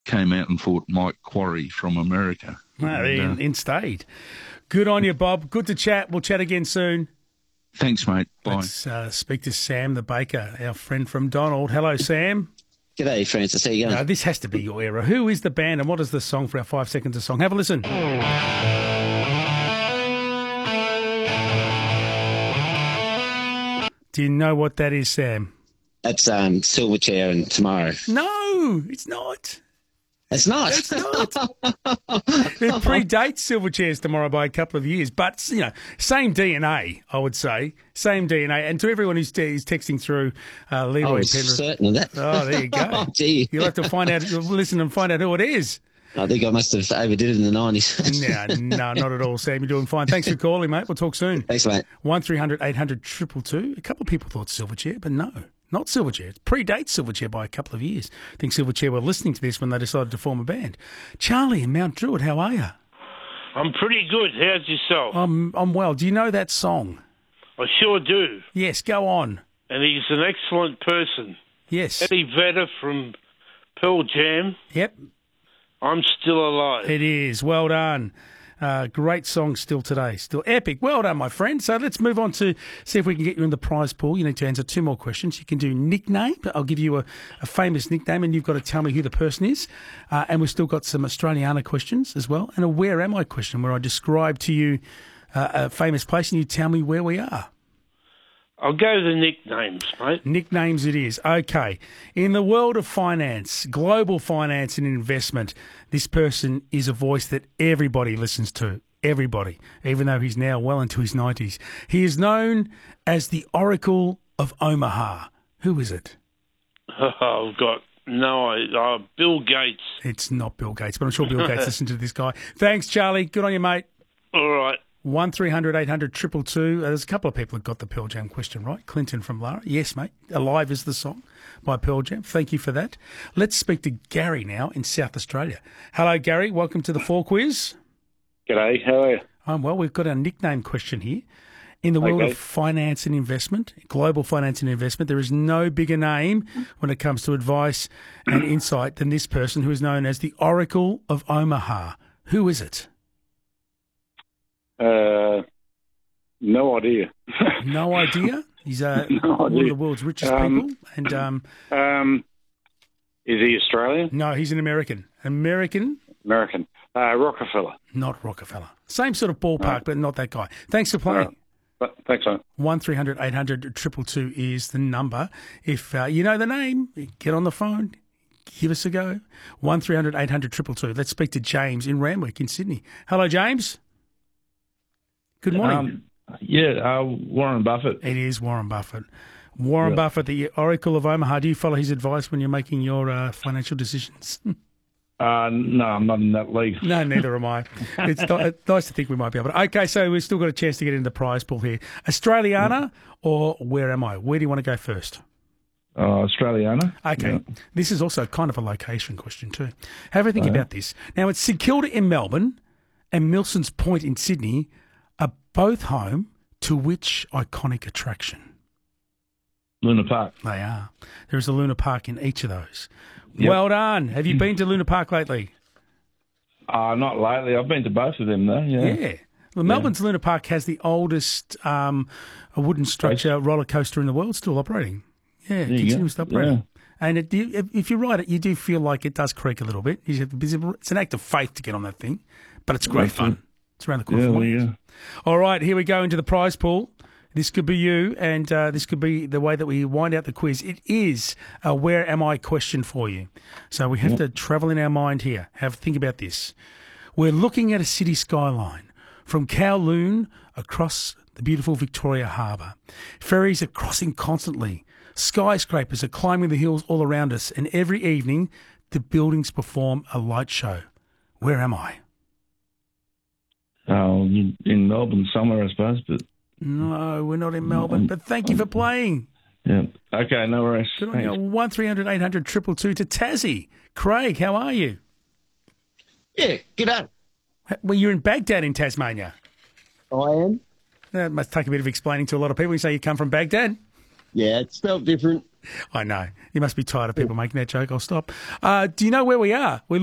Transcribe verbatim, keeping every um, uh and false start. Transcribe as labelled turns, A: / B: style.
A: came out and fought Mike Quarry from America.
B: No,
A: and,
B: in,
A: uh,
B: in state. Good on you, Bob. Good to chat. We'll chat again soon.
A: Thanks, mate. Bye.
B: Let's uh, speak to Sam the baker, our friend from Donald. Hello, Sam.
C: G'day, Francis. How you going?
B: Now, this has to be your era. Who is the band and what is the song for our five seconds of song? Have a listen. Do you know what that is, Sam?
C: That's um, Silverchair and Tomorrow.
B: No, it's not.
C: It's not.
B: It's not. It predates Silverchair's Tomorrow by a couple of years, but you know, same D N A, I would say, same D N A. And to everyone who's, who's texting through, uh, Leroy
C: I was
B: Penrith,
C: certain of that.
B: oh, there you go.
C: Oh, gee.
B: You'll have to find out. You'll listen and find out who it is.
C: I think I must have overdid it in the nineties.
B: no, no, not at all, Sam. You're doing fine. Thanks for calling, mate. We'll talk soon.
C: Thanks, mate.
B: One three hundred eight hundred two two two. A couple of people thought Silverchair, but no. Not Silverchair. It predates Silverchair by a couple of years. I think Silverchair were listening to this when they decided to form a band. Charlie in Mount Druitt, how are you?
D: I'm pretty good. How's yourself?
B: I'm, I'm well. Do you know that song?
D: I sure do.
B: Yes, go on.
D: And he's an excellent person.
B: Yes.
D: Eddie Vedder from Pearl Jam.
B: Yep.
D: I'm Still Alive.
B: It is. Well done. Uh, great song still today. Still epic. Well done, my friend. So let's move on to see if we can get you in the prize pool. You need to answer two more questions. You can do nickname. I'll give you a, a famous nickname and you've got to tell me who the person is. Uh, and we've still got some Australiana questions as well. And a where am I question where I describe to you uh, a famous place and you tell me where we are.
D: I'll go the nicknames, mate.
B: Nicknames it is. Okay. In the world of finance, global finance and investment, this person is a voice that everybody listens to. Everybody. Even though he's now well into his nineties. He is known as the Oracle of Omaha. Who is it?
D: Oh, I've got no idea. Uh, Bill Gates.
B: It's not Bill Gates, but I'm sure Bill Gates listened to this guy. Thanks, Charlie. Good on you, mate.
D: All right.
B: One three hundred eight hundred two two two. There's a couple of people that got the Pearl Jam question right. Clinton from Lara. Yes, mate. Alive is the song by Pearl Jam. Thank you for that. Let's speak to Gary now in South Australia. Hello, Gary. Welcome to the Four Quiz.
E: G'day. How are you?
B: I'm well. We've got our nickname question here. In the world
E: Okay.
B: of finance and investment, global finance and investment, there is no bigger name when it comes to advice and insight than this person who is known as the Oracle of Omaha. Who is it?
E: Uh, no idea.
B: No idea. He's uh,
E: No
B: one
E: idea.
B: of the world's richest
E: Um,
B: people. And um,
E: Um, is he Australian?
B: no, he's an American. American,
E: American? Uh, Rockefeller.
B: not Rockefeller. Same sort of ballpark, but not that guy. Thanks for playing.
E: Right. But, thanks, mate.
B: One three hundred eight hundred two two two is the number. If uh, you know the name, get on the phone. Give us a go. One three hundred eight hundred two two two. Let's speak to James in Randwick in Sydney. Hello, James. Good morning.
F: Um, yeah, uh, Warren Buffett.
B: It is Warren Buffett. Warren
F: Yeah.
B: Buffett, the Oracle of Omaha. Do you follow his advice when you're making your uh, financial decisions?
F: Uh, no, I'm not in that league.
B: No, neither am I. It's ni- nice to think we might be able to. Okay, so we've still got a chance to get into the prize pool here. Australiana or where am I? Where do you want to go first?
F: Uh, Australiana.
B: Okay,
F: Yeah.
B: this is also kind of a location question too. Have a think about this. Now, it's St Kilda in Melbourne and Milson's Point in Sydney are both home to which iconic attraction?
F: Luna Park.
B: They are. There is a Luna Park in each of those.
F: Yep.
B: Well done. Have you been to Luna Park lately?
F: Uh, not lately. I've been to both of them, though. Yeah.
B: Yeah. Well, Melbourne's Luna Park has the oldest um, wooden structure roller coaster in the world still operating. Yeah,
F: you
B: continues to
F: go.
B: operate. And it, you- if you ride it, you do feel like it does creak a little bit. You have- It's an act of faith to get on that thing, but it's great
F: That's
B: fun.
F: it.
B: It's around the corner
F: Yeah,
B: from
F: well,
B: Wales.
F: yeah.
B: All right, here we go into the prize pool. This could be you, and uh, this could be the way that we wind out the quiz. It is a where am I question for you. So we have to travel in our mind here. Have think about this. We're looking at a city skyline from Kowloon across the beautiful Victoria Harbour. Ferries are crossing constantly. Skyscrapers are climbing the hills all around us, and every evening the buildings perform a light show. Where am I?
F: Oh, in in Melbourne somewhere, I suppose. But
B: No, we're not in Melbourne, but thank you for playing.
F: yeah. Okay, no worries.
B: Good on you.
F: Thanks.
B: One three hundred eight hundred two two two to Tassie. Craig, how are you?
C: Yeah, g'day.
B: Well, you're in Baghdad in Tasmania.
C: I am.
B: That must take a bit of explaining to a lot of people. You say you come from Baghdad.
C: Yeah, it's spelled different.
B: I know. You must be tired of people making that joke. I'll stop. Uh, do you know where we are? We're